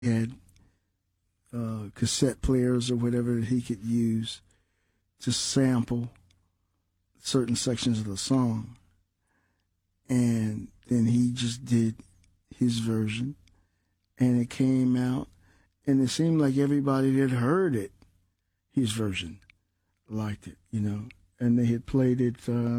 He had cassette players or whatever that he could use to sample certain sections of the song. And then he just did his version, and it came out, and it seemed like everybody that heard it, his version, liked it, And they had played it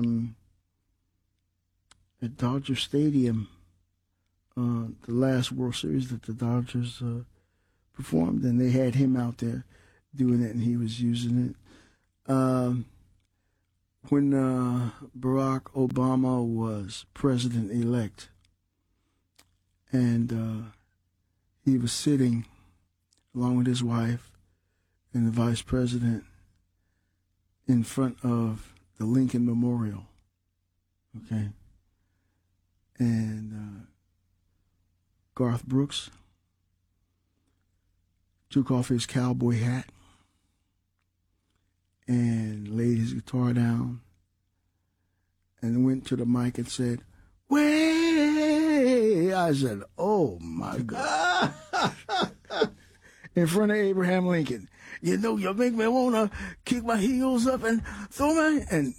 at Dodger Stadium, the last World Series that the Dodgers performed, and they had him out there doing it, and he was using it. When Barack Obama was president-elect, and he was sitting along with his wife and the vice president in front of the Lincoln Memorial, okay? And Garth Brooks took off his cowboy hat and laid his guitar down and went to the mic and said, "Way!" I said, "Oh, my God." In front of Abraham Lincoln. "You make me want to kick my heels up and throw my..." And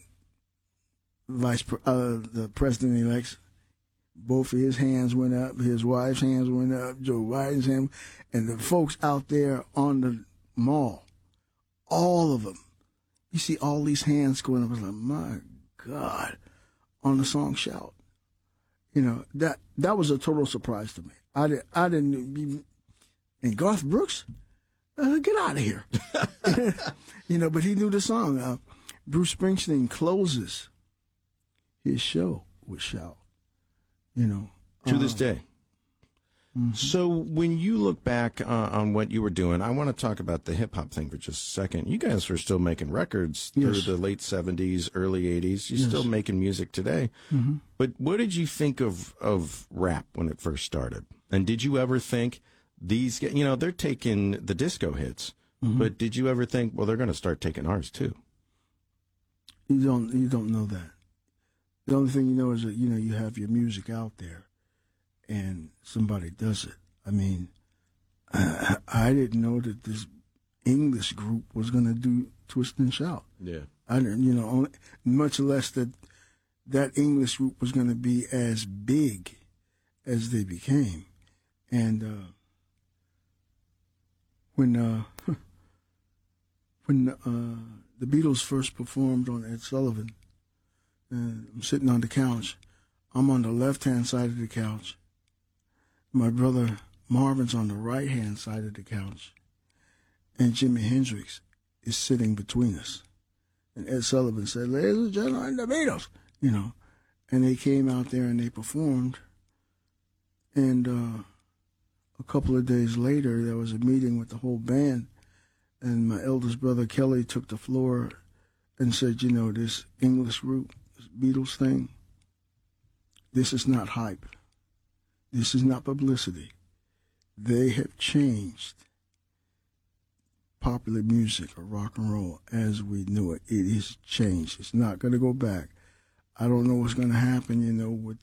the president-elect, both of his hands went up, his wife's hands went up, Joe Biden's hand, and the folks out there on the mall, all of them. You see all these hands going up. I was like, my God, on the song Shout. That was a total surprise to me. I didn't, and Garth Brooks, get out of here. But he knew the song. Bruce Springsteen closes his show with Shout. To this day. Mm-hmm. So when you look back on what you were doing, I want to talk about the hip-hop thing for just a second. You guys were still making records through the late 70s, early 80s. You're still making music today. Mm-hmm. But what did you think of rap when it first started? And did you ever think these, they're taking the disco hits, but did you ever think, well, they're going to start taking ours too? You don't know that. The only thing you know is that, you have your music out there and somebody does it. I mean, I didn't know that this English group was going to do Twist and Shout. Yeah. I didn't, much less that English group was going to be as big as they became. And when the Beatles first performed on Ed Sullivan, I'm sitting on the couch. I'm on the left-hand side of the couch. My brother Marvin's on the right-hand side of the couch. And Jimi Hendrix is sitting between us. And Ed Sullivan said, "Ladies and gentlemen, the Beatles," And they came out there and they performed. And a couple of days later, there was a meeting with the whole band. And my eldest brother, Kelly, took the floor and said, this English group, this Beatles thing, this is not hype. This is not publicity. They have changed popular music or rock and roll as we knew it. It is changed. It's not going to go back. I don't know what's going to happen, with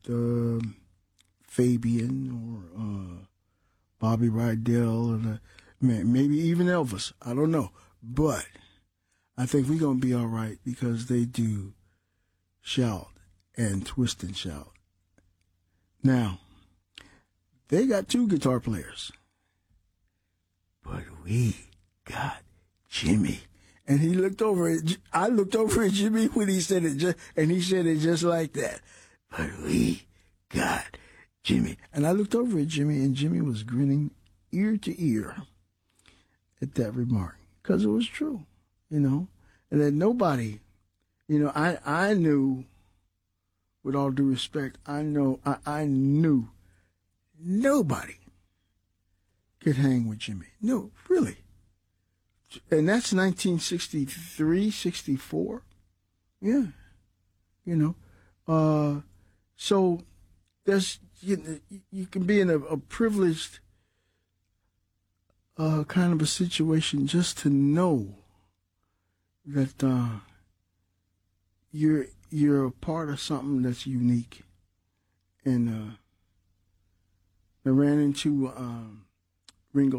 Fabian or Bobby Rydell or maybe even Elvis. I don't know. But I think we're going to be all right because they do Shout and Twist and Shout. Now, they got two guitar players, but we got Jimmy. And he looked over at, I looked over at Jimmy when he said it, and he said it just like that. But we got Jimmy. And I looked over at Jimmy, and Jimmy was grinning ear to ear at that remark, because it was true, and that nobody, I knew, with all due respect, I knew nobody could hang with Jimmy. No, really. And that's 1963, 64. Yeah. So there's, you can be in a privileged kind of a situation just to know that you're a part of something that's unique. And I ran into Ringo